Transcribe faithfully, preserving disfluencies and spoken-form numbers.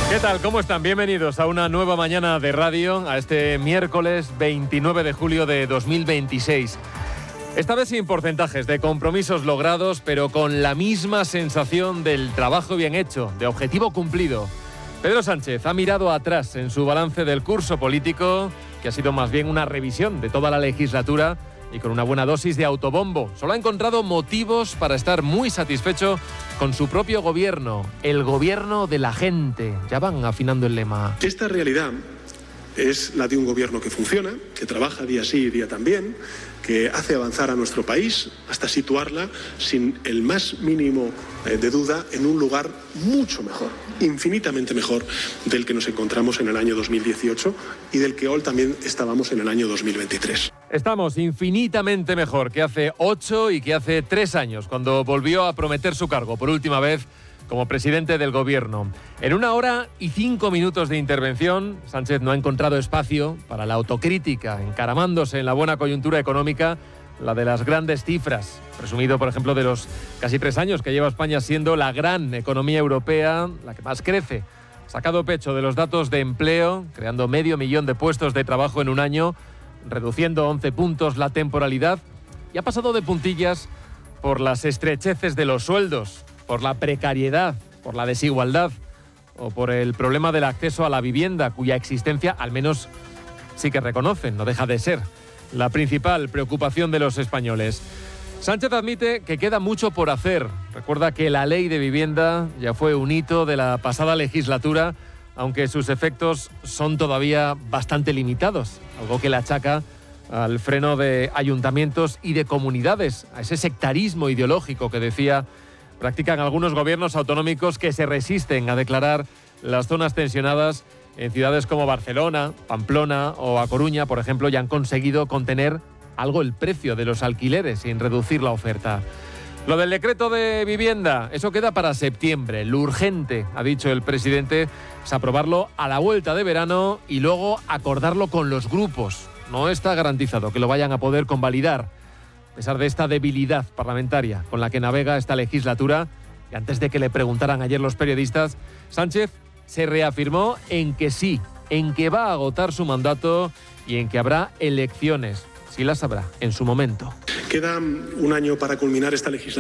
¿Qué tal? ¿Cómo están? Bienvenidos a una nueva mañana de radio, a este miércoles veintinueve de julio de dos mil veintiséis. Esta vez sin porcentajes de compromisos logrados, pero con la misma sensación del trabajo bien hecho, de objetivo cumplido. Pedro Sánchez ha mirado atrás en su balance del curso político, que ha sido más bien una revisión de toda la legislatura y con una buena dosis de autobombo. Solo ha encontrado motivos para estar muy satisfecho con su propio gobierno, el gobierno de la gente. Ya van afinando el lema. Esta realidad es la de un gobierno que funciona, que trabaja día sí y día también, que hace avanzar a nuestro país hasta situarla sin el más mínimo eh, de duda en un lugar mucho mejor, infinitamente mejor del que nos encontramos en el año dos mil dieciocho y del que hoy también estábamos en el año dos mil veintitrés. Estamos infinitamente mejor que hace ocho y que hace tres años, cuando volvió a prometer su cargo por última vez como presidente del gobierno. En una hora y cinco minutos de intervención, Sánchez no ha encontrado espacio para la autocrítica, encaramándose en la buena coyuntura económica, la de las grandes cifras, presumido, por ejemplo, de los casi tres años que lleva España siendo la gran economía europea, la que más crece. Ha sacado pecho de los datos de empleo, creando medio millón de puestos de trabajo en un año, reduciendo once puntos la temporalidad, y ha pasado de puntillas por las estrecheces de los sueldos, por la precariedad, por la desigualdad o por el problema del acceso a la vivienda, cuya existencia al menos sí que reconocen, no deja de ser la principal preocupación de los españoles. Sánchez admite que queda mucho por hacer. Recuerda que la ley de vivienda ya fue un hito de la pasada legislatura, aunque sus efectos son todavía bastante limitados, algo que le achaca al freno de ayuntamientos y de comunidades, a ese sectarismo ideológico que decía practican algunos gobiernos autonómicos que se resisten a declarar las zonas tensionadas en ciudades como Barcelona, Pamplona o A Coruña, por ejemplo, ya han conseguido contener algo el precio de los alquileres sin reducir la oferta. Lo del decreto de vivienda, eso queda para septiembre. Lo urgente, ha dicho el presidente, es aprobarlo a la vuelta de verano y luego acordarlo con los grupos. No está garantizado que lo vayan a poder convalidar, a pesar de esta debilidad parlamentaria con la que navega esta legislatura. Y antes de que le preguntaran ayer los periodistas, Sánchez se reafirmó en que sí, en que va a agotar su mandato y en que habrá elecciones. Sí las habrá en su momento. Queda un año para culminar esta legislatura.